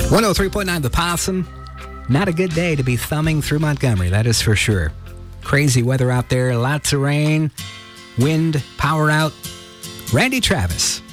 103.9 The Possum. Not a good day to be thumbing through Montgomery, that is for sure. Crazy weather out there, lots of rain, wind, power out. Randy Travis.